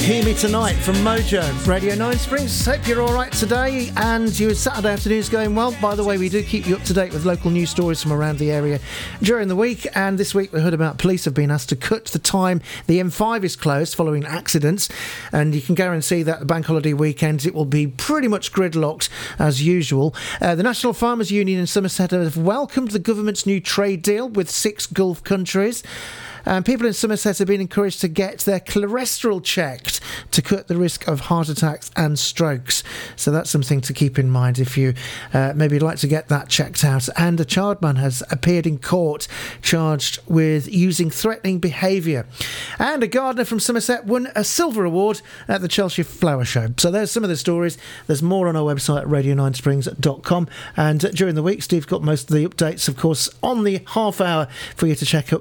Hear Me Tonight from Mojo, Radio 9 Springs. Hope you're all right today and your Saturday afternoon's going well. By the way, we do keep you up to date with local news stories from around the area during the week, and this week we heard about police have been asked to cut the time the M5 is closed following accidents, and you can guarantee that the bank holiday weekend it will be pretty much gridlocked as usual. The National Farmers Union in Somerset have welcomed the government's new trade deal with 6 Gulf countries. And people in Somerset have been encouraged to get their cholesterol checked to cut the risk of heart attacks and strokes. So that's something to keep in mind if you maybe like to get that checked out. And a childman has appeared in court charged with using threatening behaviour. And a gardener from Somerset won a silver award at the Chelsea Flower Show. So there's some of the stories. There's more on our website at radio9springs.com. And during the week, Steve's got most of the updates, of course, on the half hour for you to check